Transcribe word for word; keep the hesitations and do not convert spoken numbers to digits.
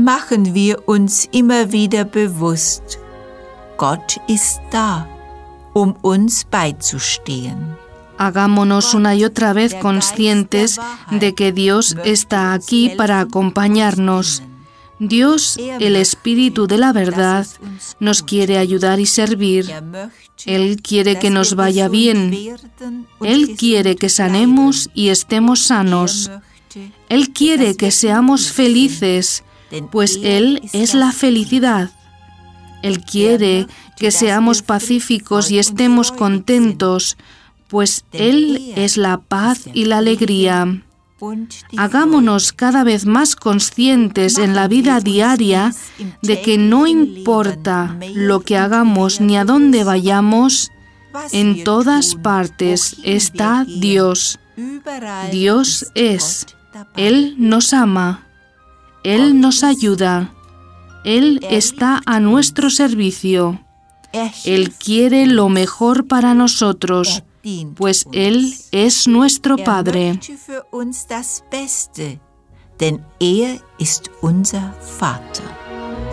machen wir uns immer wieder bewusst, Gott ist da, um uns beizustehen. Hagámonos una y otra vez conscientes de que Dios está aquí para acompañarnos. Dios, el Espíritu de la verdad, nos quiere ayudar y servir. Él quiere que nos vaya bien. Él quiere que sanemos y estemos sanos. Él quiere que seamos felices, pues Él es la felicidad. Él quiere que seamos pacíficos y estemos contentos, pues Él es la paz y la alegría. Hagámonos cada vez más conscientes en la vida diaria de que no importa lo que hagamos ni a dónde vayamos, en todas partes está Dios. Dios es. Él nos ama. Él nos ayuda. Él está a nuestro servicio. Él quiere lo mejor para nosotros, pues Él es nuestro Padre. Denn er ist unser Vater.